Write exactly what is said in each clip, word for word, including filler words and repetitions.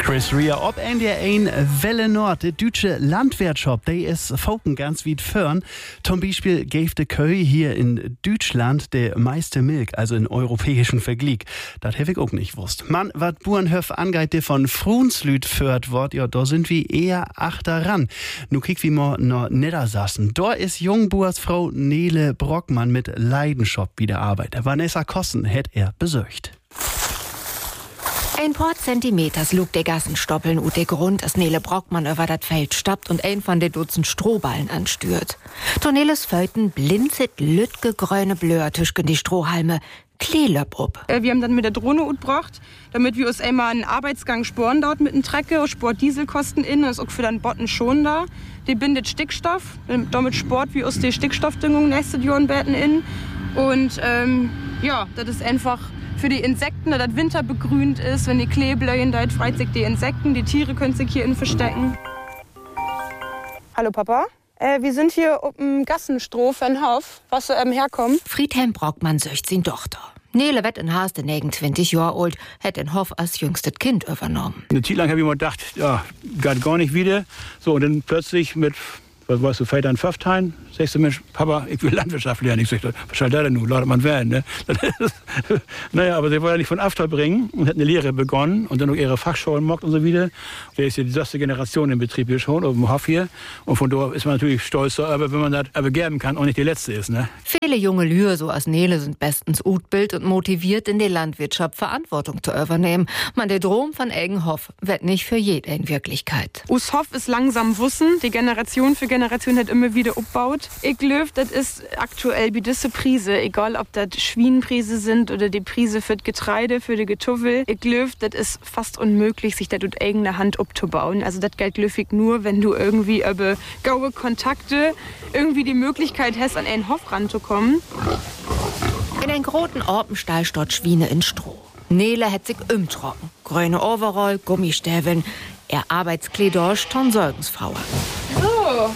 Chris Rea, ob N D R eins Welle Nord, der deutsche Landwirtschaft, der ist Folgen ganz weit fern. Zum Beispiel gäbe der Köy hier in Deutschland der meiste Milch, also in europäischen Vergleich. Das hätte ich auch nicht gewusst. Man, was Burenhöf angeht, der von Frunslüt führt wird, ja, da sind wir eher achteran. Nu kick wie mal nach Niedersachsen. Da ist Jungbursfrau Nele Brockmann mit Leidenschaft wieder arbeitet. Vanessa Kossen hätt er besucht. Ein paar Zentimeters lug der Gassenstoppeln ut der Grund, als Nele Brockmann über das Feld stappt und ein von den Dutzend Strohballen anstört. Torneles Föten blinzet lütge grüne Blöhr tüschgen die Strohhalme, Kleelöpp up. Wir haben dann mit der Drohne utbracht, damit wir uns einmal einen Arbeitsgang sporen dort mit dem Trecker, Sport Dieselkosten in, das ist auch für den Botten schon da. Die bindet Stickstoff, damit Sport wie aus der Stickstoffdüngung nächstes Jahr in Betten in. Und ähm, ja, das ist einfach für die Insekten, da das Winter begrünt ist, wenn die Kleebläuen, da freut sich die Insekten, die Tiere können sich hier innen verstecken. Hallo Papa, äh, wir sind hier auf dem Gassenstroh von Hof, was so ähm, herkommt. Friedhelm Brockmann söcht sin Tochter. Nele wett in Haas, den negenundzwanzig Jahre alt, hätt den Hof als jüngstes Kind übernommen. Eine Zeit lang habe ich mir gedacht, ja, geht gar nicht wieder. So, und dann plötzlich mit, was weißt du, Väter in Pfafftein, sagst du, Mensch, Papa, ich will Landwirtschaft lernen. Ich sag, was soll das denn nun? Lautet man werden, ne? Naja, aber sie wollte ja nicht von After bringen und hat eine Lehre begonnen und dann noch ihre Fachschulen mockt und so wieder. Der ist ja die sechste Generation im Betrieb hier schon, auf dem Hof hier. Und von dort ist man natürlich stolz, aber wenn man das begerben kann, auch nicht die letzte ist, ne? Viele junge Lühe, so als Nele, sind bestens utbild und motiviert, in der Landwirtschaft Verantwortung zu übernehmen. Man, der Drom von Eggenhof wird nicht für jeden Wirklichkeit. Us Hof ist langsam wussen, die Generation für Generation hat immer wieder abgebaut. Ich glaube, das ist aktuell wie diese Prise, egal ob das Schwienenprise sind oder die Prise für das Getreide, für die Getuffel. Ich glaube, das ist fast unmöglich, sich das mit eigener Hand abzubauen. Also das gilt löfig nur, wenn du irgendwie über gaue Kontakte irgendwie die Möglichkeit hast, an einen Hof ranzukommen. In einen großen Orpenstall steht Schwiene in Stroh. Nele hat sich umtrocken. Grüne Overall, Gummistäveln. Er Arbeitskleidorsch, Tonsorgensfrau. So.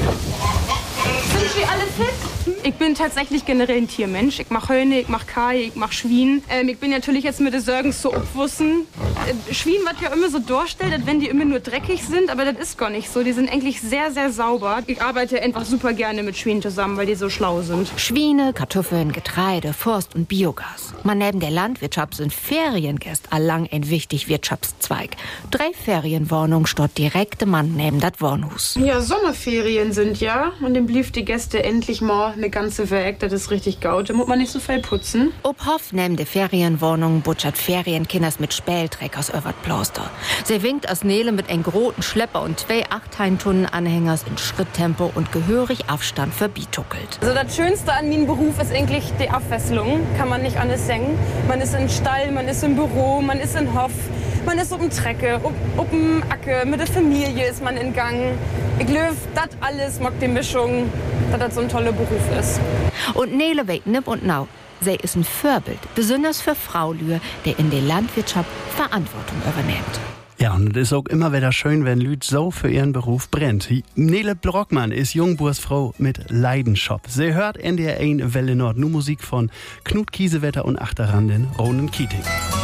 Sind Sie alle fit? Ich bin tatsächlich generell ein Tiermensch. Ich mach Höne, ich mach Kai, ich mach Schwien. Ähm, ich bin natürlich jetzt mit den Sorgens so abwussen. Äh, Schwien wird ja immer so dargestellt, als wenn die immer nur dreckig sind, aber das ist gar nicht so. Die sind eigentlich sehr, sehr sauber. Ich arbeite einfach super gerne mit Schwien zusammen, weil die so schlau sind. Schwiene, Kartoffeln, Getreide, Forst und Biogas. Man neben der Landwirtschaft sind Feriengäste allang ein wichtig Wirtschaftszweig. Drei Ferienwohnungen steht direkt im Mann neben das Wohnhaus. Ja, Sommerferien sind ja. Und dann blieb die Gäste endlich mal eine ganze Weg. Das ist richtig gaut. Da muss man nicht so viel putzen. Ob Hof neben der Ferienwohnung butschert Ferienkinders mit Spältreckers über das Ploster. Sie winkt als Nele mit einem großen Schlepper und zwei Achtheintonnen-Anhängers in Schritttempo und gehörig Abstand verbituckelt. Also das Schönste an meinem Beruf ist eigentlich die Abwechslung. Kann man nicht anders sagen. Man ist im Stall, man ist im Büro, man ist in Hof. Man ist auf dem Trecke, auf dem Acker, mit der Familie ist man in Gang. Ich glaube, das alles mag die Mischung, dass das so ein toller Beruf ist. Und Nele weht nipp und nau. Sie ist ein Vorbild, besonders für Fraulühe, der in der Landwirtschaft Verantwortung übernimmt. Ja, und es ist auch immer wieder schön, wenn Lüd so für ihren Beruf brennt. Nele Brockmann ist Jungbursfrau mit Leidenschaft. Sie hört N D R eins Welle Nord, nur Musik von Knut Kiesewetter und Achterrandin Ronen Keating.